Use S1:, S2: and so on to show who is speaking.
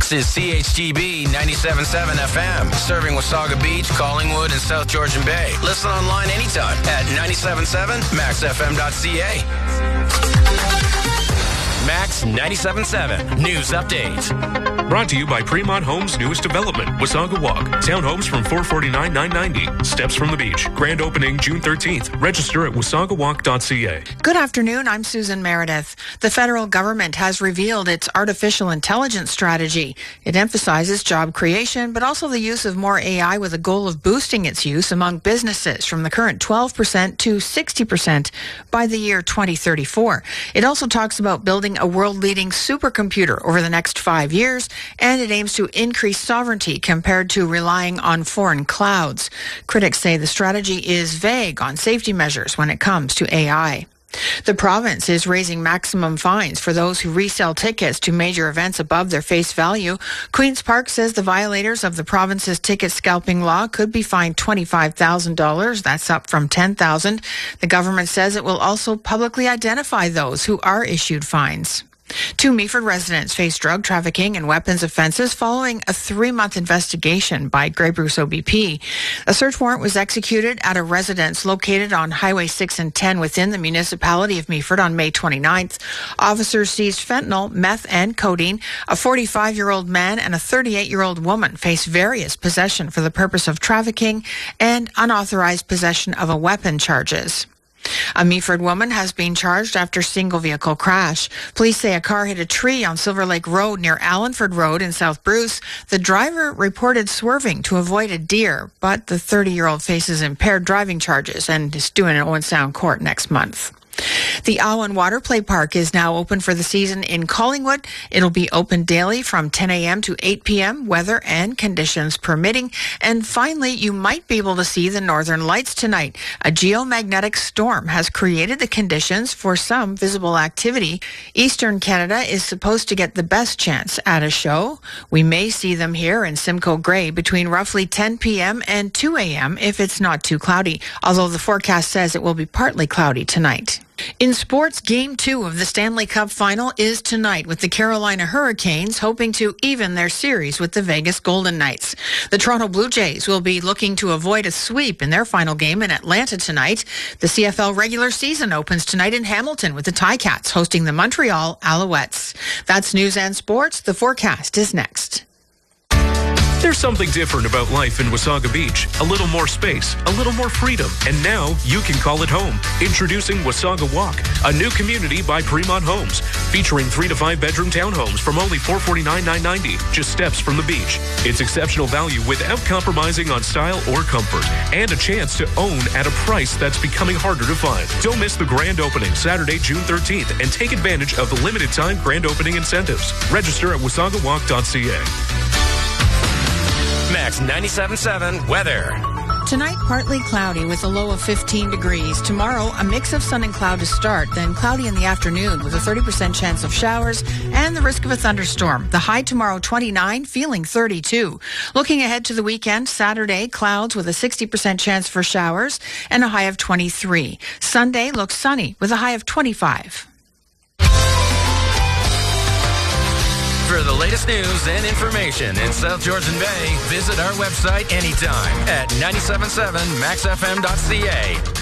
S1: This is CHGB 97.7 FM, serving Wasaga Beach, Collingwood, and South Georgian Bay. Listen online anytime at 97.7 maxfm.ca. Max 97.7 News Update.
S2: Brought to you by Fremont Homes' newest development, Wasaga Walk. Townhomes from $449,990. Steps from the beach. Grand opening June 13th. Register at wasagawalk.ca.
S3: Good afternoon. I'm Susan Meredith. The federal government has revealed its artificial intelligence strategy. It emphasizes job creation, but also the use of more AI with a goal of boosting its use among businesses from the current 12% to 60% by the year 2034. It also talks about building a world-leading supercomputer over the next 5 years, and it aims to increase sovereignty compared to relying on foreign clouds. Critics say the strategy is vague on safety measures when it comes to AI. The province is raising maximum fines for those who resell tickets to major events above their face value. Queen's Park says the violators of the province's ticket scalping law could be fined $25,000. That's up from $10,000. The government says it will also publicly identify those who are issued fines. 2 Meaford residents face drug trafficking and weapons offenses following a 3-month investigation by Grey Bruce OBP. A search warrant was executed at a residence located on Highway 6 and 10 within the municipality of Meaford on May 29th. Officers seized fentanyl, meth, and codeine. A 45-year-old man and a 38-year-old woman face various possession for the purpose of trafficking and unauthorized possession of a weapon charges. A Meaford woman has been charged after single-vehicle crash. Police say a car hit a tree on Silver Lake Road near Allenford Road in South Bruce. The driver reported swerving to avoid a deer, but the 30-year-old faces impaired driving charges and is due in an Owen Sound court next month. The Awan Water Play Park is now open for the season in Collingwood. It'll be open daily from 10 a.m. to 8 p.m., weather and conditions permitting. And finally, you might be able to see the Northern Lights tonight. A geomagnetic storm has created the conditions for some visible activity. Eastern Canada is supposed to get the best chance at a show. We may see them here in Simcoe Grey between roughly 10 p.m. and 2 a.m. if it's not too cloudy, although the forecast says it will be partly cloudy tonight. In sports, Game 2 of the Stanley Cup Final is tonight, with the Carolina Hurricanes hoping to even their series with the Vegas Golden Knights. The Toronto Blue Jays will be looking to avoid a sweep in their final game in Atlanta tonight. The CFL regular season opens tonight in Hamilton with the Ticats hosting the Montreal Alouettes. That's news and sports. The forecast is next.
S2: There's something different about life in Wasaga Beach. A little more space, a little more freedom, and now you can call it home. Introducing Wasaga Walk, a new community by Fremont Homes, featuring 3 to 5 bedroom townhomes from only $449,990, just steps from the beach. It's exceptional value without compromising on style or comfort, and a chance to own at a price that's becoming harder to find. Don't miss the grand opening Saturday, June 13th, and take advantage of the limited time grand opening incentives. Register at wasagawalk.ca.
S1: Max 97.7 weather.
S3: Tonight, partly cloudy with a low of 15 degrees. Tomorrow, a mix of sun and cloud to start, then cloudy in the afternoon with a 30% chance of showers and the risk of a thunderstorm. The high tomorrow, 29, feeling 32. Looking ahead to the weekend, Saturday, clouds with a 60% chance for showers and a high of 23. Sunday looks sunny with a high of 25.
S1: For the latest news and information in South Georgian Bay, visit our website anytime at 97.7maxfm.ca.